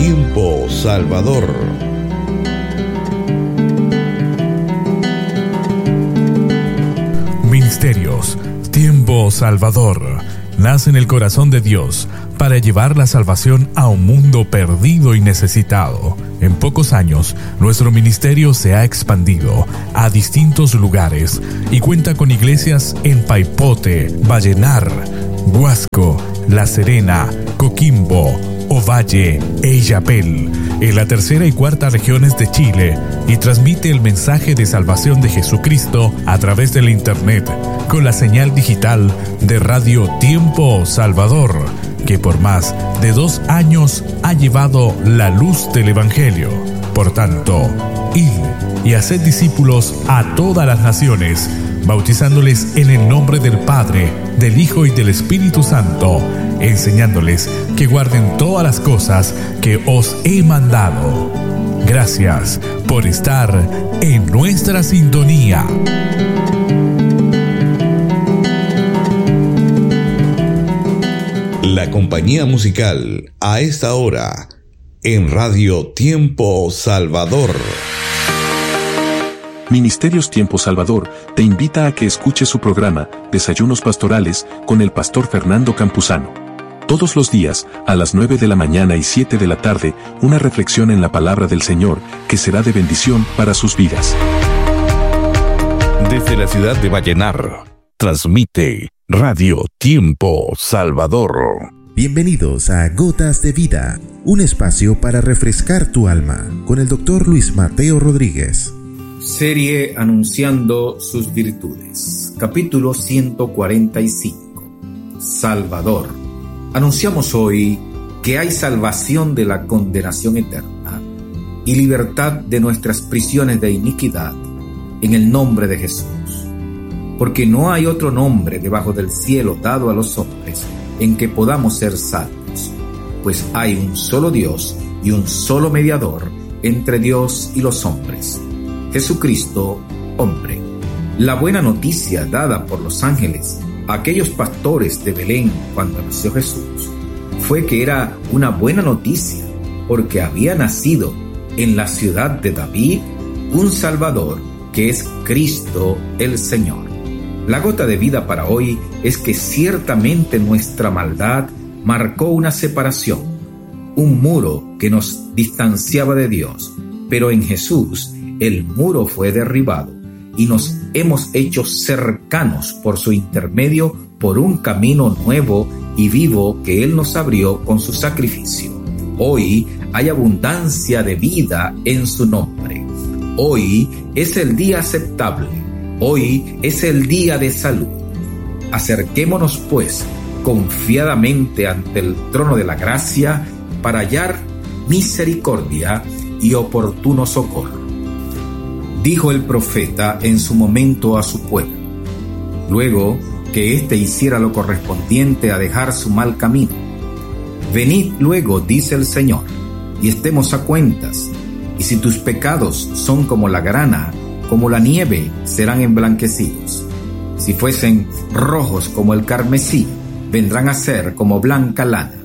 Tiempo Salvador. Ministerios Tiempo Salvador nace en el corazón de Dios para llevar la salvación a un mundo perdido y necesitado. En pocos años, nuestro ministerio se ha expandido a distintos lugares y cuenta con iglesias en Paipote, Vallenar, Huasco, La Serena, Coquimbo, Ovalle e Illapel, en la tercera y cuarta regiones de Chile, y transmite el mensaje de salvación de Jesucristo a través del Internet, con la señal digital de Radio Tiempo Salvador, que por más de 2 años ha llevado la luz del Evangelio. Por tanto, id y haced discípulos a todas las naciones, bautizándoles en el nombre del Padre, del Hijo y del Espíritu Santo, enseñándoles que guarden todas las cosas que os he mandado. Gracias por estar en nuestra sintonía. La compañía musical a esta hora en Radio Tiempo Salvador. Ministerios Tiempo Salvador te invita a que escuches su programa Desayunos Pastorales con el pastor Fernando Campuzano. Todos los días, a las 9 de la mañana y 7 de la tarde, una reflexión en la palabra del Señor que será de bendición para sus vidas. Desde la ciudad de Vallenar, transmite Radio Tiempo Salvador. Bienvenidos a Gotas de Vida, un espacio para refrescar tu alma, con el Dr. Luis Mateo Rodríguez. Serie Anunciando sus Virtudes, capítulo 145, Salvador. Anunciamos hoy que hay salvación de la condenación eterna y libertad de nuestras prisiones de iniquidad en el nombre de Jesús. Porque no hay otro nombre debajo del cielo dado a los hombres en que podamos ser salvos, pues hay un solo Dios y un solo mediador entre Dios y los hombres, Jesucristo, hombre. La buena noticia dada por los ángeles a aquellos pastores de Belén cuando nació Jesús fue que era una buena noticia, porque había nacido en la ciudad de David un Salvador que es Cristo el Señor. La gota de vida para hoy es que ciertamente nuestra maldad marcó una separación, un muro que nos distanciaba de Dios, pero en Jesús el muro fue derribado y nos hemos hecho cercanos por su intermedio, por un camino nuevo y vivo que Él nos abrió con su sacrificio. Hoy hay abundancia de vida en su nombre. Hoy es el día aceptable. Hoy es el día de salud. Acerquémonos, pues, confiadamente ante el trono de la gracia para hallar misericordia y oportuno socorro. Dijo el profeta en su momento a su pueblo, luego que éste hiciera lo correspondiente a dejar su mal camino: venid luego, dice el Señor, y estemos a cuentas, y si tus pecados son como la grana, como la nieve, serán emblanquecidos. Si fuesen rojos como el carmesí, vendrán a ser como blanca lana.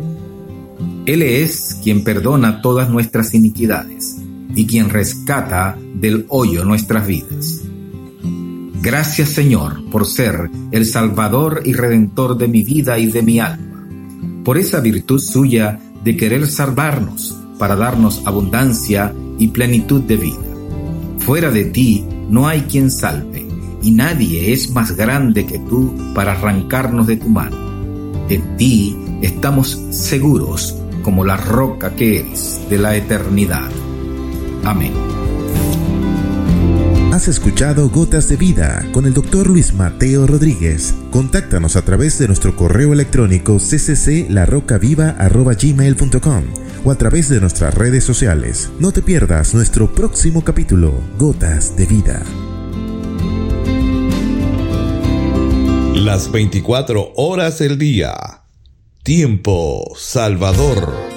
Él es quien perdona todas nuestras iniquidades y quien rescata del hoyo nuestras vidas. Gracias, Señor, por ser el Salvador y Redentor de mi vida y de mi alma, por esa virtud suya de querer salvarnos para darnos abundancia y plenitud de vida. Fuera de ti no hay quien salve, y nadie es más grande que tú para arrancarnos de tu mano. En ti estamos seguros como la roca que eres de la eternidad. Amén. Has escuchado Gotas de Vida con el Dr. Luis Mateo Rodríguez. Contáctanos a través de nuestro correo electrónico ccclarocaviva@gmail.com o a través de nuestras redes sociales. No te pierdas nuestro próximo capítulo, Gotas de Vida. Las 24 horas del día. Tiempo Salvador.